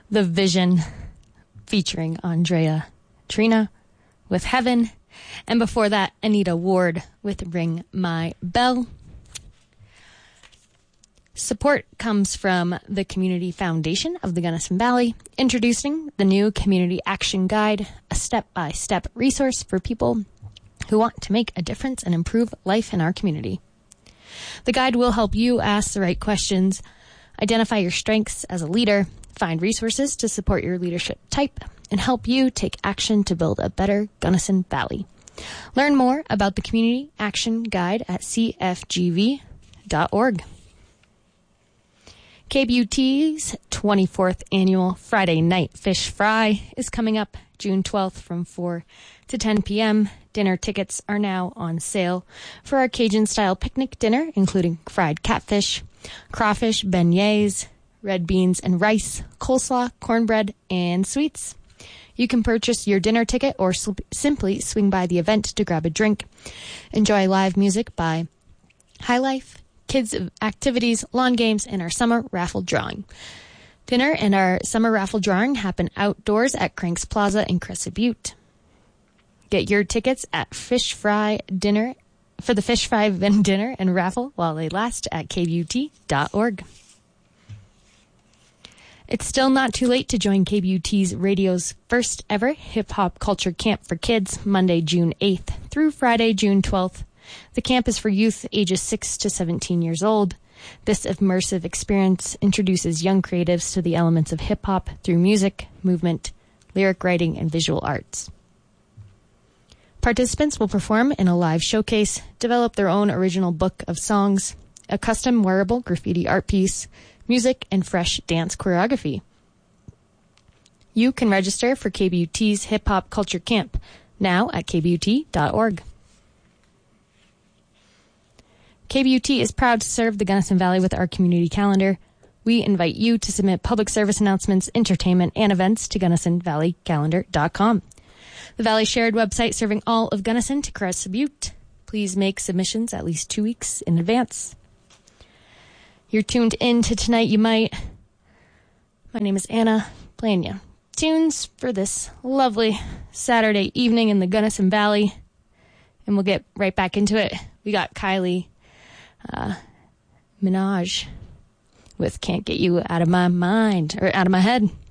The Vision featuring Andrea Trina with Heaven. And before that, Anita Ward with Ring My Bell. Support comes from the Community Foundation of the Gunnison Valley, introducing the new Community Action Guide, a step-by-step resource for people who want to make a difference and improve life in our community. The guide will help you ask the right questions, identify your strengths as a leader, find resources to support your leadership type, and help you take action to build a better Gunnison Valley. Learn more about the Community Action Guide at cfgv.org. KBUT's 24th annual Friday Night Fish Fry is coming up June 12th from 4 to 10 p.m. Dinner tickets are now on sale for our Cajun-style picnic dinner, including fried catfish, crawfish, beignets, red beans and rice, coleslaw, cornbread, and sweets. You can purchase your dinner ticket or simply swing by the event to grab a drink. Enjoy live music by High Life, kids activities, lawn games, and our summer raffle drawing. Dinner and our summer raffle drawing happen outdoors at Cranks Plaza in Crescent Butte. Get your tickets at Fish Fry Dinner for the Fish Fry dinner and raffle while they last at kbut.org. It's still not too late to join KBUT's radio's first ever hip-hop culture camp for kids, Monday, June 8th through Friday, June 12th. The camp is for youth ages 6 to 17 years old. This immersive experience introduces young creatives to the elements of hip-hop through music, movement, lyric writing, and visual arts. Participants will perform in a live showcase, develop their own original book of songs, a custom wearable graffiti art piece, music, and fresh dance choreography. You can register for KBUT's Hip Hop Culture Camp now at kbut.org. KBUT is proud to serve the Gunnison Valley with our community calendar. We invite you to submit public service announcements, entertainment, and events to GunnisonValleyCalendar.com. The Valley Shared website serving all of Gunnison to Crescent Butte. Please make submissions at least 2 weeks in advance. You're tuned in to Tonight You Might. My name is Anna, playing you tunes for this lovely Saturday evening in the Gunnison Valley. And we'll get right back into it. We got Kylie Minaj with Can't Get You Out of My Mind, or Out of My Head.